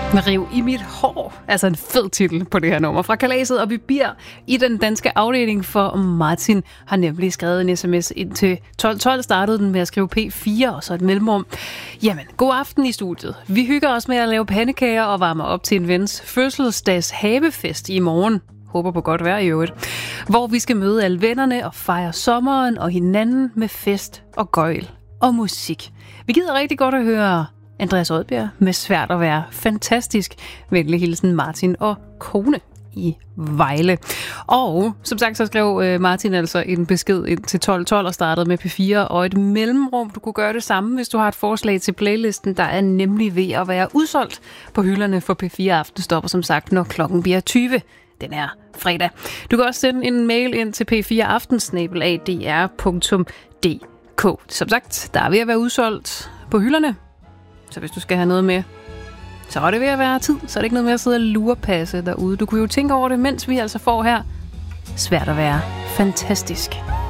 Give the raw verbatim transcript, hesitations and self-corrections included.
Riv i mit hår. Altså en fed titel på det her nummer fra Kalaset, og vi bliver i den danske afdeling, for Martin har nemlig skrevet en sms ind til tolv tolv. Startede den med at skrive P fire og så et mellemrum. Jamen, god aften i studiet. Vi hygger os med at lave pandekager og varmer op til en vens fødselsdags havefest i morgen. Håber på godt vejr i øvrigt. Hvor vi skal møde alle vennerne og fejre sommeren og hinanden med fest og gøjl og musik. Vi gider rigtig godt at høre Andreas Odbjerg med Svært at være fantastisk. Venlig hilsen Martin og kone i Vejle. Og som sagt, så skrev Martin altså en besked ind til tolv tolv og startede med P fire og et mellemrum. Du kunne gøre det samme, hvis du har et forslag til playlisten, der er nemlig ved at være udsolgt på hylderne for P fire Aften. Stopper som sagt, når klokken bliver tyve. Den er fredag. Du kan også sende en mail ind til p fire aften snabel-a d r punktum d k. Som sagt, der er ved at være udsolgt på hylderne. Så hvis du skal have noget med, så er det ved at være tid. Så er det ikke noget med at sidde og lurepasse derude. Du kunne jo tænke over det, mens vi altså får her Svært at være fantastisk.